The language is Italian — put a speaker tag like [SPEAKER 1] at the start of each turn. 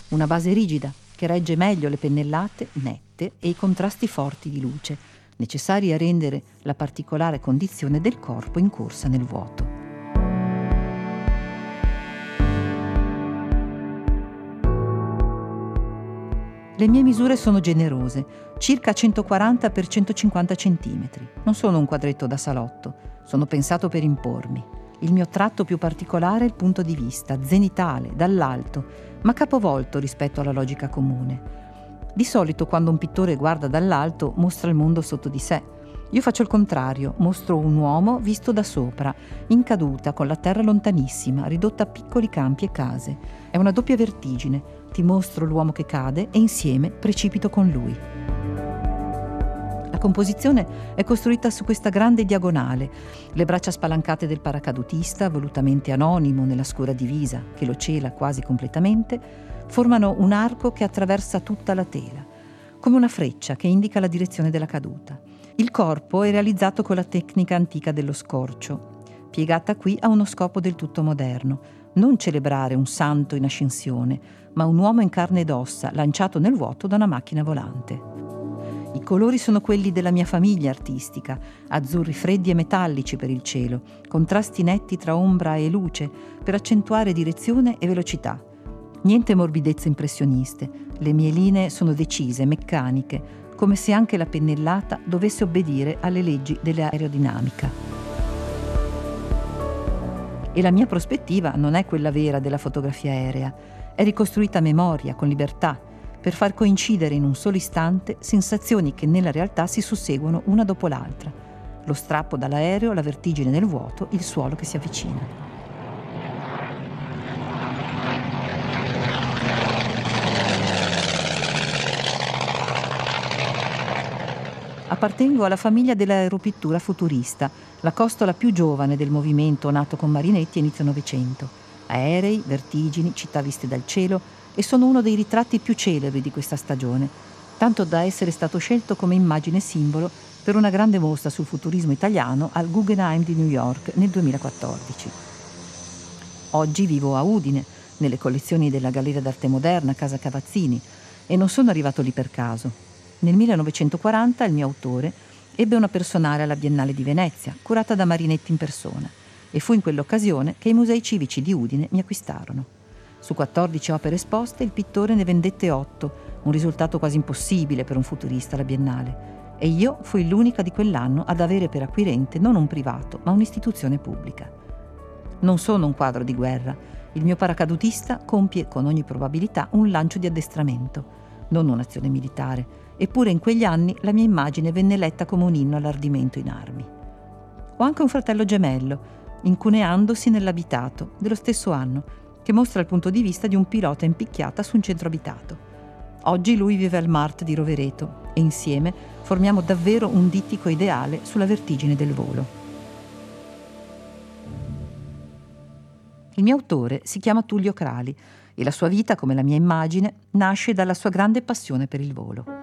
[SPEAKER 1] una base rigida che regge meglio le pennellate nette e i contrasti forti di luce, necessari a rendere la particolare condizione del corpo in corsa nel vuoto. Le mie misure sono generose, circa 140 x 150 cm. Non sono un quadretto da salotto, sono pensato per impormi. Il mio tratto più particolare è il punto di vista, zenitale, dall'alto, ma capovolto rispetto alla logica comune. Di solito quando un pittore guarda dall'alto mostra il mondo sotto di sé. Io faccio il contrario, mostro un uomo visto da sopra, in caduta, con la terra lontanissima, ridotta a piccoli campi e case. È una doppia vertigine. Ti mostro l'uomo che cade e insieme precipito con lui. La composizione è costruita su questa grande diagonale, le braccia spalancate del paracadutista, volutamente anonimo nella scura divisa che lo cela quasi completamente, formano un arco che attraversa tutta la tela, come una freccia che indica la direzione della caduta. Il corpo è realizzato con la tecnica antica dello scorcio, piegata qui a uno scopo del tutto moderno, non celebrare un santo in ascensione, ma un uomo in carne ed ossa lanciato nel vuoto da una macchina volante. I colori sono quelli della mia famiglia artistica, azzurri freddi e metallici per il cielo, contrasti netti tra ombra e luce per accentuare direzione e velocità. Niente morbidezze impressioniste, le mie linee sono decise, meccaniche, come se anche la pennellata dovesse obbedire alle leggi dell'aerodinamica. E la mia prospettiva non è quella vera della fotografia aerea, è ricostruita a memoria, con libertà, per far coincidere in un solo istante sensazioni che nella realtà si susseguono una dopo l'altra. Lo strappo dall'aereo, la vertigine nel vuoto, il suolo che si avvicina. Appartengo alla famiglia dell'aeropittura futurista, la costola più giovane del movimento nato con Marinetti a inizio Novecento. Aerei, vertigini, città viste dal cielo, e sono uno dei ritratti più celebri di questa stagione, tanto da essere stato scelto come immagine simbolo per una grande mostra sul futurismo italiano al Guggenheim di New York nel 2014. Oggi vivo a Udine, nelle collezioni della Galleria d'Arte Moderna Casa Cavazzini, e non sono arrivato lì per caso. Nel 1940 il mio autore ebbe una personale alla Biennale di Venezia, curata da Marinetti in persona, e fu in quell'occasione che i musei civici di Udine mi acquistarono. Su 14 opere esposte il pittore ne vendette 8, un risultato quasi impossibile per un futurista alla Biennale, e io fui l'unica di quell'anno ad avere per acquirente non un privato, ma un'istituzione pubblica. Non sono un quadro di guerra, il mio paracadutista compie con ogni probabilità un lancio di addestramento, non un'azione militare. Eppure in quegli anni la mia immagine venne letta come un inno all'ardimento in armi. Ho anche un fratello gemello, incuneandosi nell'abitato, dello stesso anno, che mostra il punto di vista di un pilota in picchiata su un centro abitato. Oggi lui vive al Mart di Rovereto e insieme formiamo davvero un dittico ideale sulla vertigine del volo. Il mio autore si chiama Tullio Crali e la sua vita, come la mia immagine, nasce dalla sua grande passione per il volo.